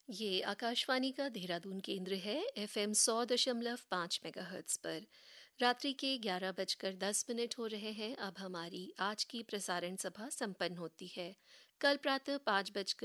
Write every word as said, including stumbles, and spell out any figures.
ये आकाशवाणी का देहरादून केंद्र है। एफएम सौ दशमलव पाँच मेगाहर्ट्ज पर रात्रि के ग्यारह बजकर दस मिनट हो रहे हैं। अब हमारी आज की प्रसारण सभा संपन्न होती है। कल प्रातः पाँच बजकर